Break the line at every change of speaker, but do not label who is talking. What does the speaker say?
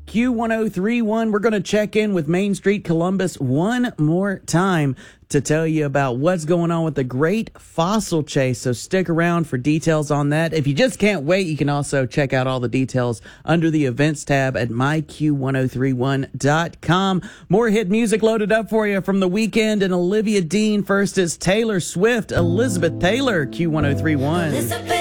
Q1031. We're going to check in with Main Street Columbus one more time to tell you about what's going on with the Great Fossil Chase. So stick around for details on that. If you just can't wait, you can also check out all the details under the events tab at myq1031.com. More hit music loaded up for you from The Weeknd and Olivia Dean. First is Taylor Swift, Elizabeth Taylor, Q1031.